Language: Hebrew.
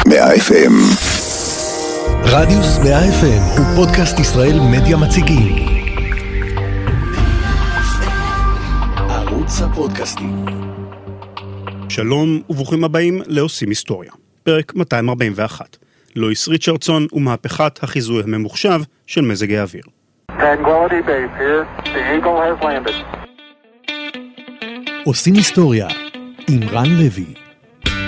100 FM. רדיוס 100 FM הוא פודקאסט ישראל מדיה מציגים. ערוץ הפודקאסטים. שלום וברוכים הבאים לעושים היסטוריה. פרק 241. לואיס ריצ'רדסון ומהפכת החיזוי הממוחשב של מזג האוויר. Tranquility Base here. The Eagle has landed. עושים היסטוריה עם רן לוי.